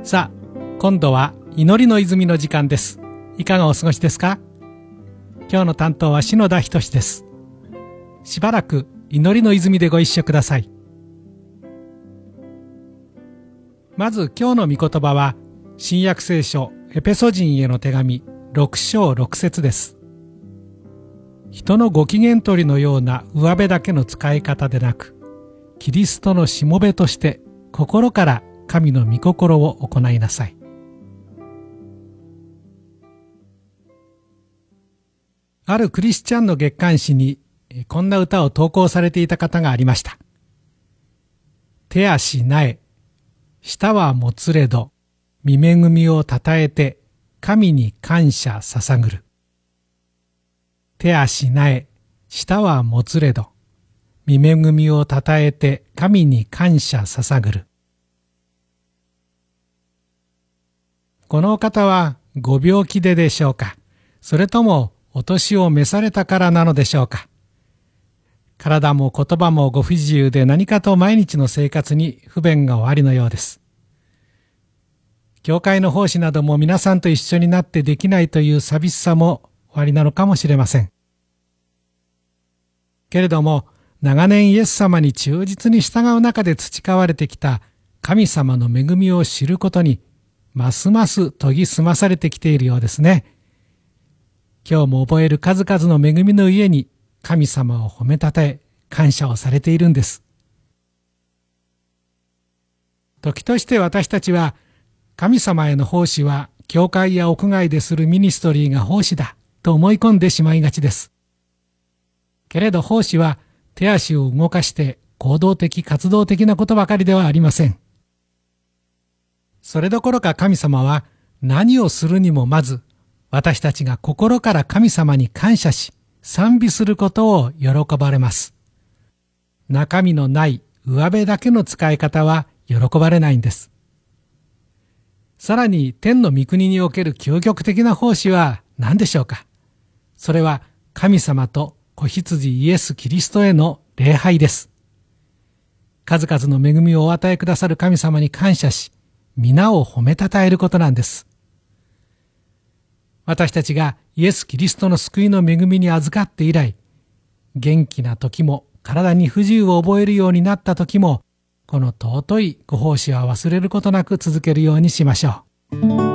さあ、今度は祈りの泉の時間です。いかがお過ごしですか？今日の担当は篠田仁です。しばらく祈りの泉でご一緒ください。まず今日の御言葉は、新約聖書エペソ人への手紙6章6節です。人のご機嫌取りのような上辺だけの使い方でなく、キリストのしもべとして心から神の御心を行いなさい。あるクリスチャンの月刊誌にこんな歌を投稿されていた方がありました。手足なえ、舌はもつれど、御恵みをたたえて神に感謝捧ぐる。手足なえ、舌はもつれど、御恵みをたたえて神に感謝捧ぐる。このお方はご病気でしょうか、それともお年を召されたからなのでしょうか。体も言葉もご不自由で何かと毎日の生活に不便がおありのようです。教会の奉仕なども皆さんと一緒になってできないという寂しさもおありなのかもしれません。けれども、長年イエス様に忠実に従う中で培われてきた神様の恵みを知ることに、ますます研ぎ澄まされてきているようですね。今日も覚える数々の恵みのゆえに、神様を褒めたたえ、感謝をされているんです。時として私たちは、神様への奉仕は、教会や屋外でするミニストリーが奉仕だ、と思い込んでしまいがちです。けれど奉仕は、手足を動かして行動的活動的なことばかりではありません。それどころか神様は何をするにもまず私たちが心から神様に感謝し賛美することを喜ばれます。中身のない上辺だけの使い方は喜ばれないんです。さらに天の御国における究極的な奉仕は何でしょうか。それは神様と子羊イエス・キリストへの礼拝です。数々の恵みをお与えくださる神様に感謝し、皆を褒めたたえることなんです。私たちがイエス・キリストの救いの恵みに預かって以来、元気な時も体に不自由を覚えるようになった時も、この尊いご奉仕は忘れることなく続けるようにしましょう。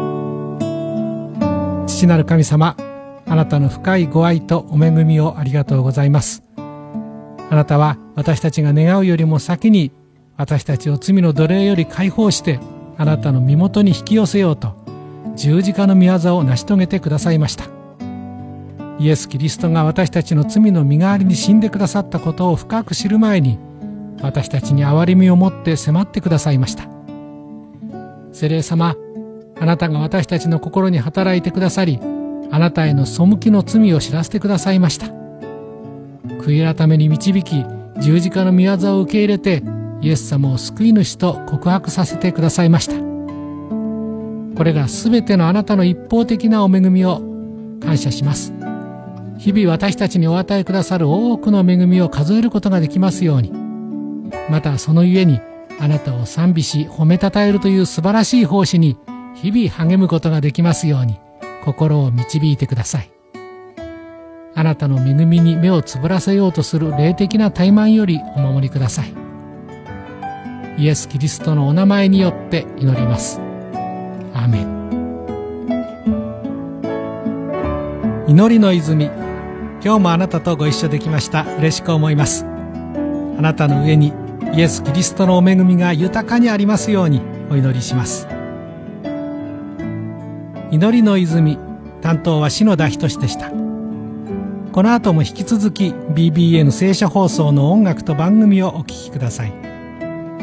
父なる神様、あなたの深いご愛とお恵みをありがとうございます。あなたは私たちが願うよりも先に私たちを罪の奴隷より解放してあなたの身元に引き寄せようと十字架の御業を成し遂げてくださいました。イエス・キリストが私たちの罪の身代わりに死んでくださったことを深く知る前に私たちに憐れみを持って迫ってくださいました。聖霊様、あなたが私たちの心に働いてくださり、あなたへの背きの罪を知らせてくださいました。悔い改めに導き、十字架の御業を受け入れて、イエス様を救い主と告白させてくださいました。これらすべてのあなたの一方的なお恵みを感謝します。日々私たちにお与えくださる多くの恵みを数えることができますように、またそのゆえにあなたを賛美し褒めたたえるという素晴らしい奉仕に日々励むことができますように、心を導いてください。あなたの恵みに目をつぶらせようとする霊的な怠慢よりお守りください。イエス・キリストのお名前によって祈ります。アーメン。祈りの泉、今日もあなたとご一緒できました。嬉しく思います。あなたの上にイエス・キリストのお恵みが豊かにありますようにお祈りします。祈りの泉、担当は篠田仁でした。この後も引き続き BBN 聖書放送の音楽と番組をお聴きください。